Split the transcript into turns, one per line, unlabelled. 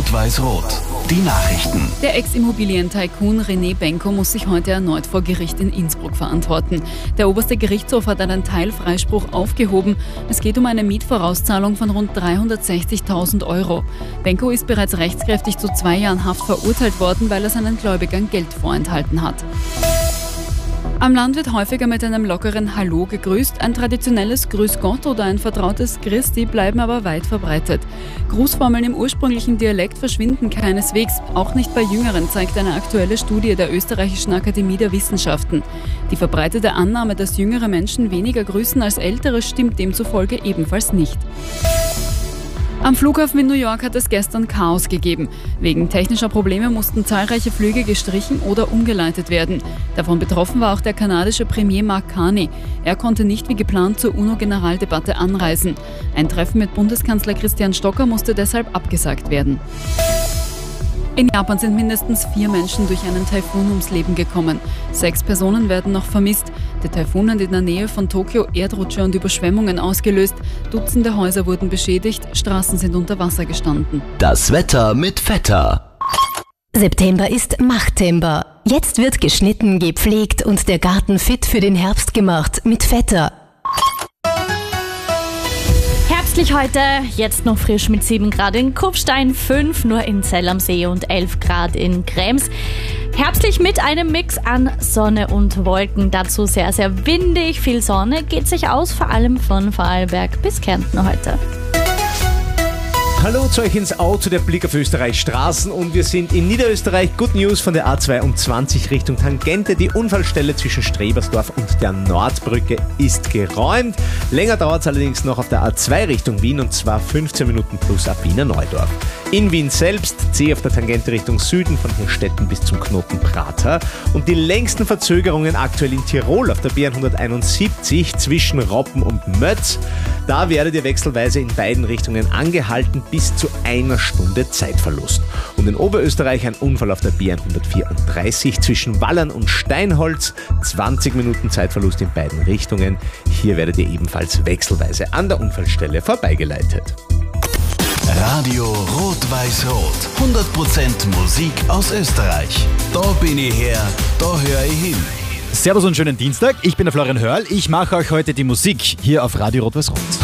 Rot-Weiß-Rot. Die Nachrichten.
Der Ex-Immobilien-Tycoon René Benko muss sich heute erneut vor Gericht in Innsbruck verantworten. Der oberste Gerichtshof hat einen Teilfreispruch aufgehoben. Es geht um eine Mietvorauszahlung von rund 360.000 Euro. Benko ist bereits rechtskräftig zu 2 Jahren Haft verurteilt worden, weil er seinen Gläubigern Geld vorenthalten hat. Am Land wird häufiger mit einem lockeren Hallo gegrüßt. Ein traditionelles Grüß Gott oder ein vertrautes Christi bleiben aber weit verbreitet. Grußformeln im ursprünglichen Dialekt verschwinden keineswegs, auch nicht bei Jüngeren, zeigt eine aktuelle Studie der Österreichischen Akademie der Wissenschaften. Die verbreitete Annahme, dass jüngere Menschen weniger grüßen als ältere, stimmt demzufolge ebenfalls nicht. Am Flughafen in New York hat es gestern Chaos gegeben. Wegen technischer Probleme mussten zahlreiche Flüge gestrichen oder umgeleitet werden. Davon betroffen war auch der kanadische Premier Mark Carney. Er konnte nicht wie geplant zur UNO-Generaldebatte anreisen. Ein Treffen mit Bundeskanzler Christian Stocker musste deshalb abgesagt werden. In Japan sind mindestens 4 Menschen durch einen Taifun ums Leben gekommen. 6 Personen werden noch vermisst. Der Taifun hat in der Nähe von Tokio Erdrutsche und Überschwemmungen ausgelöst. Dutzende Häuser wurden beschädigt, Straßen sind unter Wasser gestanden.
Das Wetter mit Vetter.
September ist Machttember. Jetzt wird geschnitten, gepflegt und der Garten fit für den Herbst gemacht mit Vetter.
Herbstlich heute, jetzt noch frisch mit 7 Grad in Kufstein, 5 nur in Zell am See und 11 Grad in Krems. Herbstlich mit einem Mix an Sonne und Wolken, dazu sehr, sehr windig. Viel Sonne geht sich aus, vor allem von Vorarlberg bis Kärnten heute.
Hallo zu euch ins Auto, der Blick auf Österreichs Straßen und wir sind in Niederösterreich. Good News von der A22 Richtung Tangente. Die Unfallstelle zwischen Strebersdorf und der Nordbrücke ist geräumt. Länger dauert es allerdings noch auf der A2 Richtung Wien und zwar 15 Minuten plus ab Wiener Neudorf. In Wien selbst C auf der Tangente Richtung Süden von Hirstetten bis zum Knoten Prater und die längsten Verzögerungen aktuell in Tirol auf der B171 zwischen Roppen und Mötz. Da werdet ihr wechselweise in beiden Richtungen angehalten bis zu 1 Stunde Zeitverlust. Und in Oberösterreich ein Unfall auf der B134 zwischen Wallern und Steinholz, 20 Minuten Zeitverlust in beiden Richtungen. Hier werdet ihr ebenfalls wechselweise an der Unfallstelle vorbeigeleitet.
Radio Rot-Weiß-Rot. 100% Musik aus Österreich. Da bin ich her, da höre ich hin.
Servus und schönen Dienstag, ich bin der Florian Hörl. Ich mache euch heute die Musik hier auf Radio Rot-Weiß-Rot.